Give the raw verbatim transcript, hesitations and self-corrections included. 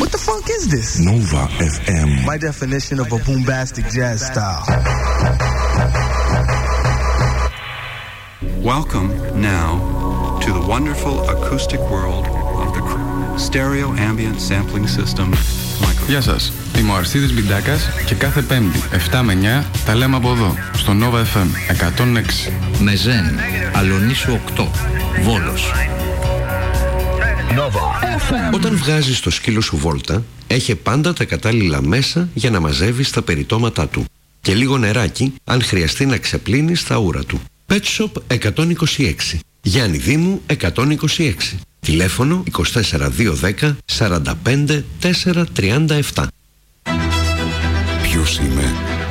What the fuck is this? Nova εφ εμ. My definition of a boombastic jazz style. Welcome now to the wonderful acoustic world of the stereo ambient sampling system. Γεια σας, είμαι ο Αρσίδης Μπιντάκας και κάθε Πέμπτη εφτά με εννιά τα λέμε από εδώ, στο Nova εφ εμ εκατόν έξι. Μεζέν, Αλονίσου οκτώ, Βόλος. Nova εφ εμ. Όταν βγάζεις το σκύλο σου βόλτα, έχει πάντα τα κατάλληλα μέσα για να μαζεύεις τα περιτώματά του. Και λίγο νεράκι, αν χρειαστεί να ξεπλύνεις τα ούρα του. Pet Shop εκατόν είκοσι έξι. Γιάννη Δήμου εκατόν είκοσι έξι. Τηλέφωνο είκοσι τέσσερα διακόσια δέκα σαράντα πέντε τετρακόσια τριάντα επτά. Ποιος είμαι?